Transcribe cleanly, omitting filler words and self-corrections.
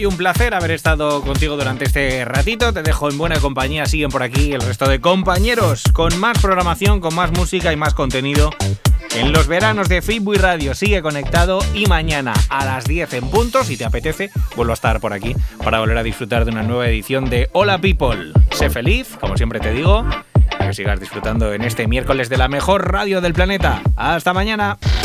Y un placer haber estado contigo durante este ratito. Te dejo en buena compañía. Siguen por aquí el resto de compañeros con más programación, con más música y más contenido en los veranos de Fitbuy Radio. Sigue conectado y mañana a las 10 en punto, si te apetece, vuelvo a estar por aquí para volver a disfrutar de una nueva edición de Hola People. Sé feliz, como siempre te digo, y que sigas disfrutando en este miércoles de la mejor radio del planeta. ¡Hasta mañana!